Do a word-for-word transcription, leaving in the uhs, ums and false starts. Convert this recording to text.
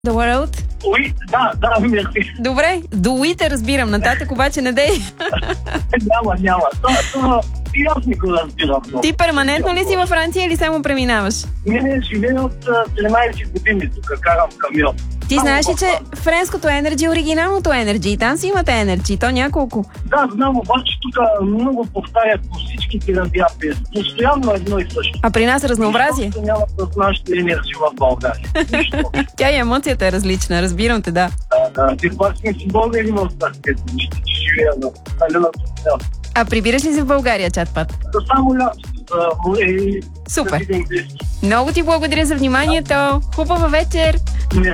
The World? Oui, да, да, мерси. Добре, до Уи те разбирам, нататък обаче не дей. Няма, няма. Това, това, и аз не го разбирам. Ти перманентно ли си във Франция или само преминаваш? Не, не, живея от седемнадесет години тук, карам камион. Ти знаеш ли, че френското Energy е оригиналното Energy и там си имате Energy, то няколко. Да, знам, обаче тук много повтарят по всичките радиа песни. Постоянно едно и също. А при нас разнообразие? Нищо няма с нашите енергии в България. Нищо. Тя и емоцията е различна, разбирам те, да. Да, да. Ти пак сме си българи в тази нищо, че живея на Алена. А прибираш ли се в България, чат-пат? Да, само лято. Супер. Много ти благодаря за вниманието. Хубава вечер. Не.